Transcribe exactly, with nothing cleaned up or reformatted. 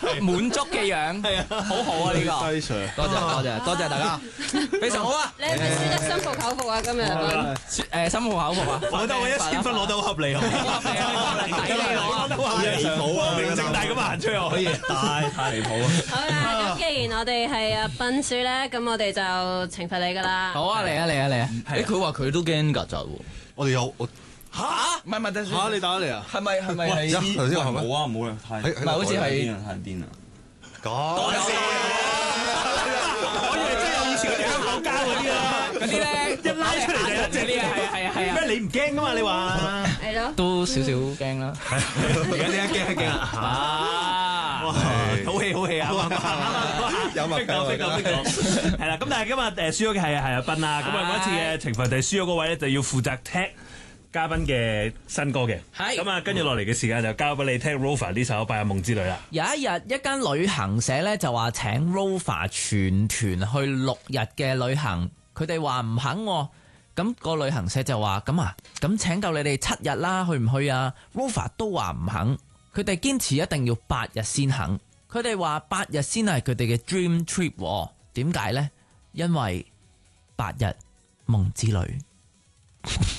滿足嘅樣，係啊，好好啊呢個， 低 Sir， 多謝多謝多謝大家，非常好啊！ 你係咪輸得心服口服啊？今日誒心服口服啊！ 我覺得我一千分攞到好合理啊！ 抵你攞， 離譜啊！明正大咁行出去，可以太太離譜啊！ 好啦，咁既然我哋係阿斌輸咧，咁我哋就懲罰你噶啦。 好啊，嚟啊嚟啊嚟啊！ 誒佢話佢都驚曱甴喎。 我哋有我嚇，唔係唔係， 嚇你打嚟啊？ 係咪係咪係？ 頭先係咪？ 冇啊冇啊，太喺唔係好似係癲啊太癲啦！ 講我以為真係有以前嗰啲口交嗰啲啊， 嗰啲咧一拉出嚟就一隻啲啊，係啊係啊係啊！ 咩？你唔驚噶嘛？你話係咯， 都少少驚啦。 而家點解驚一驚啊？ 啊！ 哇！好氣好氣啊！ 有默逼講逼講逼講，係啦。咁但係今日誒輸咗嘅係係阿斌啦。咁啊每一次嘅懲罰就係輸咗嗰位咧就要負責聽嘉賓嘅新歌嘅。 係咁啊，跟住落嚟嘅時間就交俾你聽 Rover 呢首《拜日夢之旅》啦。 有一日，一間旅行社咧就話請 Rover 全團去六日嘅旅行，佢哋話唔肯喎。咁個旅行社就話：咁啊，咁請夠你哋七日啦，去唔去啊 ？Rover 都話唔肯，佢哋堅持一定要八日先肯。佢哋話八日先係佢哋嘅 dream trip 喎。點解呢？因為八日夢之旅。